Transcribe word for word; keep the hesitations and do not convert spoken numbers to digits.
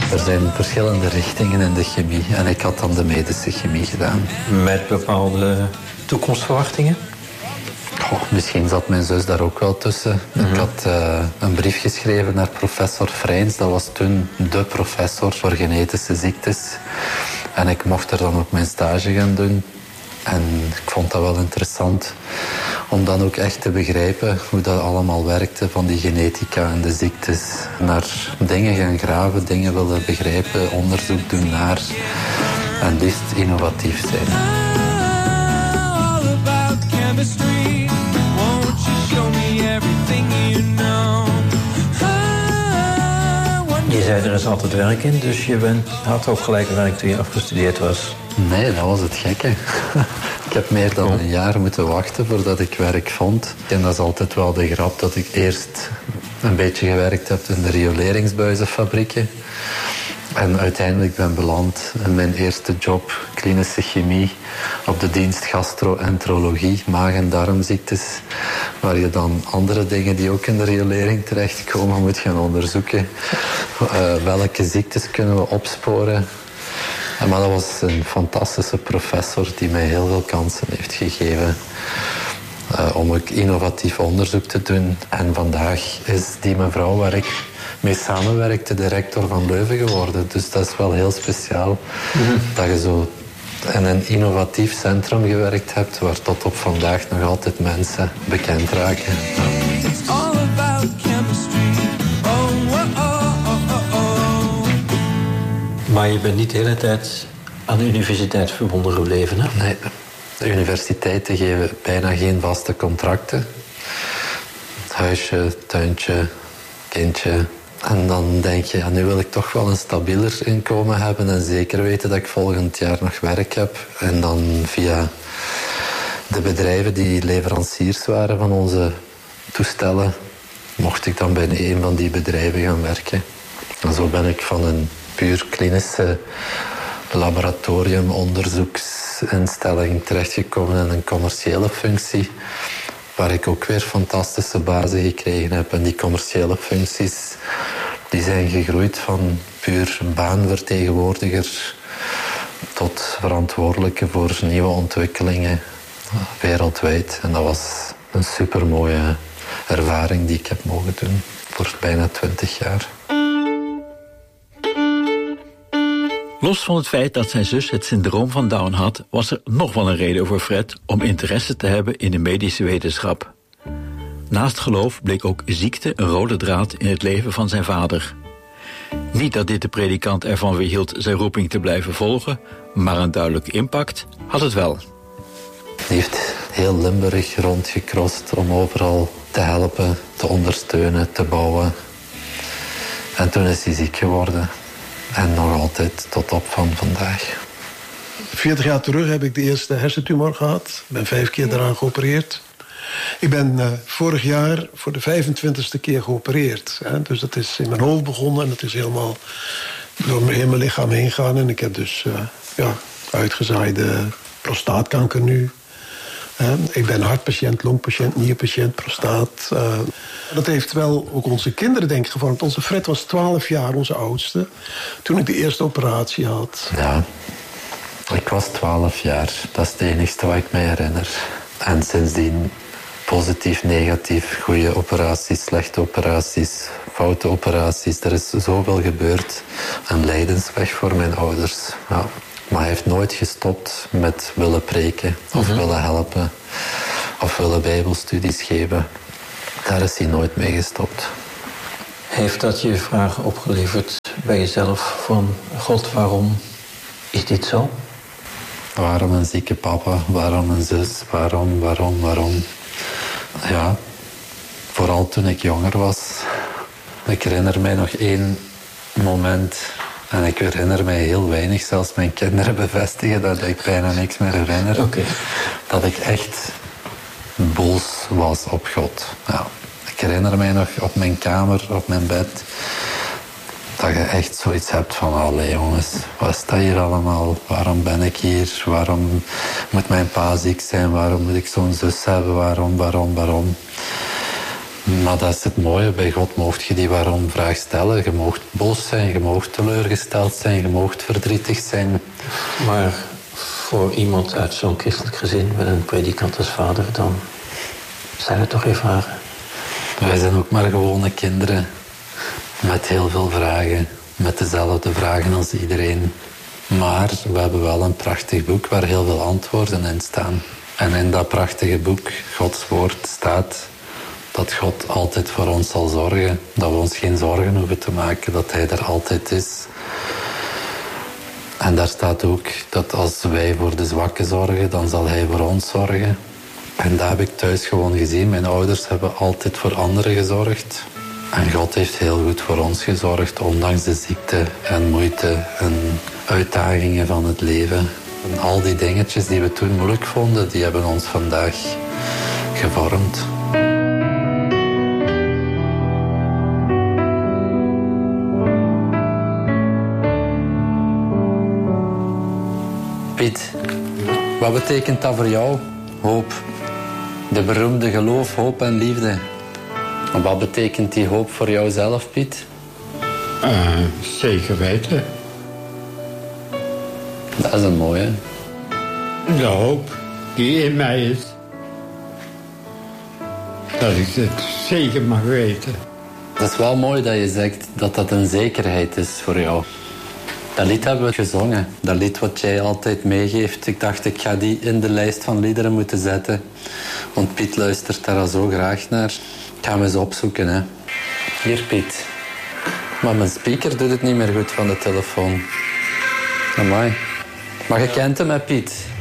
Er zijn verschillende richtingen in de chemie en ik had dan de medische chemie gedaan. Met bepaalde toekomstverwachtingen? Goh, misschien zat mijn zus daar ook wel tussen. Mm-hmm. Ik had uh, een brief geschreven naar professor Freins. Dat was toen de professor voor genetische ziektes. En ik mocht er dan ook mijn stage gaan doen. En ik vond dat wel interessant om dan ook echt te begrijpen hoe dat allemaal werkte van die genetica en de ziektes. Naar dingen gaan graven, dingen willen begrijpen, onderzoek doen naar en liefst innovatief zijn. Je zei er is altijd werk in, dus je bent, had ook gelijk werk toen je afgestudeerd was. Nee, dat was het gekke. Ik heb meer dan een jaar moeten wachten voordat ik werk vond. En dat is altijd wel de grap dat ik eerst een beetje gewerkt heb in de rioleringsbuizenfabrieken. En uiteindelijk ben beland in mijn eerste job, klinische chemie, op de dienst gastro-enterologie, maag- en darmziektes, waar je dan andere dingen die ook in de riolering terechtkomen moet gaan onderzoeken. Uh, welke ziektes kunnen we opsporen? En maar dat was een fantastische professor die mij heel veel kansen heeft gegeven uh, om ook innovatief onderzoek te doen. En vandaag is die mevrouw waar ik mee samenwerkte de rector van Leuven geworden. Dus dat is wel heel speciaal mm-hmm. dat je zo in een innovatief centrum gewerkt hebt waar tot op vandaag nog altijd mensen bekend raken. Maar je bent niet de hele tijd aan de universiteit verbonden gebleven, hè? Nee, de universiteiten geven bijna geen vaste contracten. Huisje, tuintje, kindje. En dan denk je, ja, nu wil ik toch wel een stabieler inkomen hebben en zeker weten dat ik volgend jaar nog werk heb. En dan via de bedrijven die leveranciers waren van onze toestellen, mocht ik dan bij een van die bedrijven gaan werken. En zo ben ik van een puur klinische laboratoriumonderzoeksinstelling terechtgekomen in een commerciële functie, waar ik ook weer fantastische bazen gekregen heb. En die commerciële functies die zijn gegroeid van puur baanvertegenwoordiger tot verantwoordelijke voor nieuwe ontwikkelingen wereldwijd. En dat was een supermooie ervaring die ik heb mogen doen voor bijna twintig jaar. Los van het feit dat zijn zus het syndroom van Down had, was er nog wel een reden voor Fred om interesse te hebben in de medische wetenschap. Naast geloof bleek ook ziekte een rode draad in het leven van zijn vader. Niet dat dit de predikant ervan weerhield zijn roeping te blijven volgen, maar een duidelijke impact had het wel. Hij heeft heel Limburg rondgekrost om overal te helpen, te ondersteunen, te bouwen. En toen is hij ziek geworden. En nog altijd tot op van vandaag. veertig jaar terug heb ik de eerste hersentumor gehad. Ik ben vijf keer daaraan geopereerd. Ik ben uh, vorig jaar voor de vijfentwintigste keer geopereerd. Hè. Dus dat is in mijn hoofd begonnen en dat is helemaal door mijn hele lichaam heen gegaan. En ik heb dus uh, ja, uitgezaaide prostaatkanker nu. Uh, ik ben hartpatiënt, longpatiënt, nierpatiënt, prostaat. Uh, dat heeft wel ook onze kinderen denk ik gevormd. Onze Fred was twaalf jaar, onze oudste, toen ik de eerste operatie had. Ja, ik was twaalf jaar. Dat is het enigste wat ik me herinner. En sindsdien positief, negatief, goede operaties, slechte operaties, foute operaties. Er is zoveel gebeurd. Een lijdensweg voor mijn ouders. Ja. Maar hij heeft nooit gestopt met willen preken of mm-hmm. willen helpen of willen bijbelstudies geven. Daar is hij nooit mee gestopt. Heeft dat je vragen opgeleverd bij jezelf van God, waarom is dit zo? Waarom een zieke papa? Waarom een zus? Waarom, waarom, waarom? Ja, vooral toen ik jonger was. Ik herinner mij nog één moment. En ik herinner mij heel weinig. Zelfs mijn kinderen bevestigen dat ik bijna niks meer herinner. Okay. Dat ik echt boos was op God. Ja. Ik herinner mij nog op mijn kamer, op mijn bed, dat je echt zoiets hebt van, allee jongens, wat is dat hier allemaal? Waarom ben ik hier? Waarom moet mijn pa ziek zijn? Waarom moet ik zo'n zus hebben? Waarom, waarom, waarom? Maar dat is het mooie. Bij God moogt je die waarom-vraag stellen. Je moogt boos zijn, je moogt teleurgesteld zijn, je moogt verdrietig zijn. Maar voor iemand uit zo'n christelijk gezin met een predikant als vader, dan zijn er toch geen vragen? Wij zijn ook maar gewone kinderen. Met heel veel vragen. Met dezelfde vragen als iedereen. Maar we hebben wel een prachtig boek waar heel veel antwoorden in staan. En in dat prachtige boek, Gods woord, staat dat God altijd voor ons zal zorgen. Dat we ons geen zorgen hoeven te maken, dat hij er altijd is. En daar staat ook dat als wij voor de zwakken zorgen, dan zal hij voor ons zorgen. En dat heb ik thuis gewoon gezien. Mijn ouders hebben altijd voor anderen gezorgd. En God heeft heel goed voor ons gezorgd, ondanks de ziekte en moeite en uitdagingen van het leven. En al die dingetjes die we toen moeilijk vonden, die hebben ons vandaag gevormd. Piet, wat betekent dat voor jou? Hoop. De beroemde geloof, hoop en liefde. En wat betekent die hoop voor jou zelf, Piet? Uh, zeker weten. Dat is een mooie. De hoop die in mij is. Dat ik het zeker mag weten. Het is wel mooi dat je zegt dat dat een zekerheid is voor jou. Dat lied hebben we gezongen. Dat lied wat jij altijd meegeeft. Ik dacht, ik ga die in de lijst van liederen moeten zetten. Want Piet luistert daar al zo graag naar. Ik ga hem eens opzoeken, hè. Hier, Piet. Maar mijn speaker doet het niet meer goed van de telefoon. Amai. Maar je kent hem, hè, Piet?